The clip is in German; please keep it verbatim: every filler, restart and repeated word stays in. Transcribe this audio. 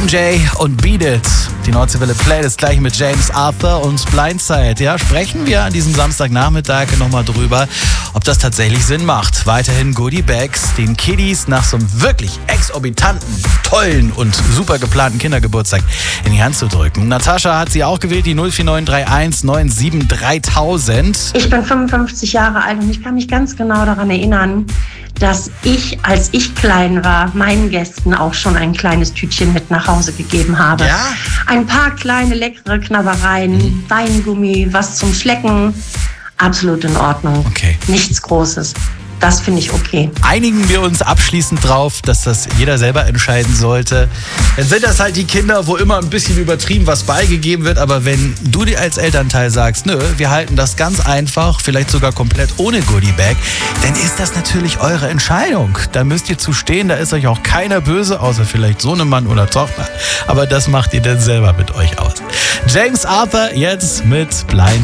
M J und Beat It. Die Nordseewelle Playlist gleich mit James Arthur und Blindside. Ja, sprechen wir an diesem Samstagnachmittag nochmal drüber, ob das tatsächlich Sinn macht. Weiterhin Goodie Bags den Kiddies nach so einem wirklich exorbitanten, tollen und super geplanten Kindergeburtstag in die Hand zu drücken. Natascha hat sie auch gewählt, die null vier neun drei eins neun sieben dreitausend. Ich bin fünfundfünfzig Jahre alt und ich kann mich ganz genau daran erinnern, dass ich, als ich klein war, meinen Gästen auch schon ein kleines Tütchen mit nach Hause gegeben habe. Ja? Ein paar kleine leckere Knabbereien, mhm. Weingummi, was zum Schlecken. Absolut in Ordnung. Okay. Nichts Großes. Das finde ich okay. Einigen wir uns abschließend drauf, dass das jeder selber entscheiden sollte. Dann sind das halt die Kinder, wo immer ein bisschen übertrieben was beigegeben wird. Aber wenn du dir als Elternteil sagst, nö, wir halten das ganz einfach, vielleicht sogar komplett ohne Goodiebag, dann ist das natürlich eure Entscheidung. Da müsst ihr zu stehen, da ist euch auch keiner böse, außer vielleicht Sohnemann oder Tochter. Aber das macht ihr dann selber mit euch aus. James Arthur jetzt mit Blindside.